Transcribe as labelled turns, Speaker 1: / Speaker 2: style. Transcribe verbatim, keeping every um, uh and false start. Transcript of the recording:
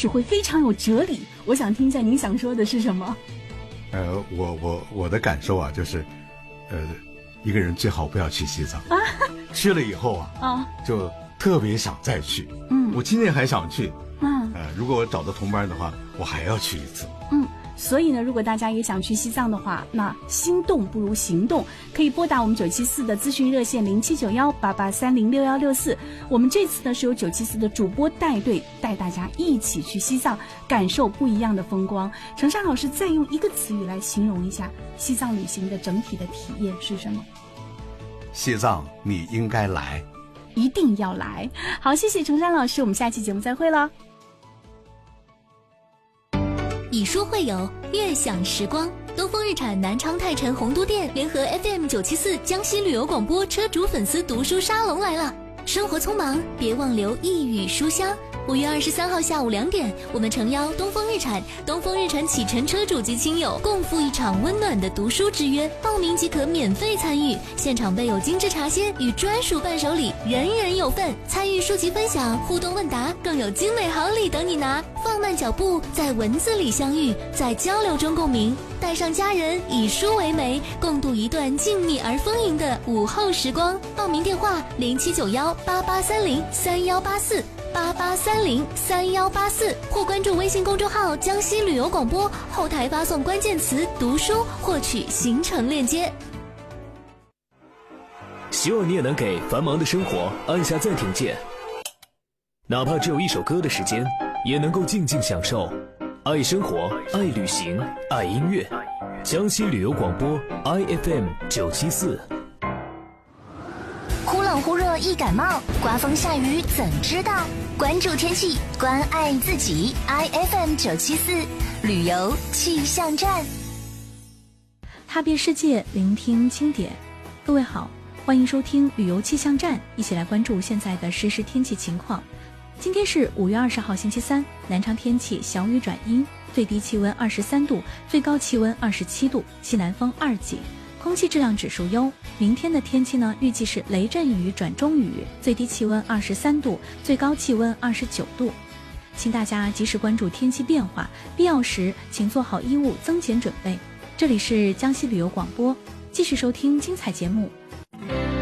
Speaker 1: 许会非常有哲理。我想听一下您想说的是什么？
Speaker 2: 呃，我我我的感受啊，就是，呃，一个人最好不要去西藏，啊、去了以后啊，啊，就特别想再去。嗯，我今年还想去。嗯，呃，如果我找到同伴的话，我还要去一次。
Speaker 1: 嗯。所以呢，如果大家也想去西藏的话，那心动不如行动，可以拨打我们九七四的咨询热线零七九幺八八三零六幺六四。我们这次呢是由九七四的主播带队，带大家一起去西藏，感受不一样的风光。程山老师再用一个词语来形容一下西藏旅行的整体的体验是什么？
Speaker 2: 西藏你应该来，
Speaker 1: 一定要来。好，谢谢程山老师，我们下期节目再会了。
Speaker 3: 以书会友，悦享时光。东风日产南昌泰城洪都店联合 F M 九七四江西旅游广播车主粉丝读书沙龙来了。生活匆忙，别忘留一语书香。五月二十三号下午两点，我们诚邀东风日产、东风日产启辰车主及亲友共赴一场温暖的读书之约，报名即可免费参与。现场备有精致茶歇与专属伴手礼，人人有份。参与书籍分享、互动问答，更有精美好礼等你拿。放慢脚步，在文字里相遇，在交流中共鸣。带上家人，以书为媒，共度一段静谧而丰盈的午后时光。报名电话零七九幺八八三零三幺八四八八三零三幺八四，或关注微信公众号江西旅游广播，后台发送关键词读书获取行程链接。
Speaker 4: 希望你也能给繁忙的生活按下暂停键，哪怕只有一首歌的时间，也能够静静享受。爱生活，爱旅行，爱音乐。江西旅游广播 I F M 九七四。
Speaker 3: 忽冷忽热易感冒，刮风下雨怎知道？关注天气，关爱自己。I F M 九七四旅游气象站，
Speaker 1: 踏遍世界，聆听经典。各位好，欢迎收听旅游气象站，一起来关注现在的实时天气情况。今天是五月二十号星期三，南昌天气小雨转阴，最低气温二十三度，最高气温二十七度，西南风二级，空气质量指数优。明天的天气呢，预计是雷阵雨转中雨，最低气温二十三度，最高气温二十九度。请大家及时关注天气变化，必要时请做好衣物增减准备。这里是江西旅游广播，继续收听精彩节目。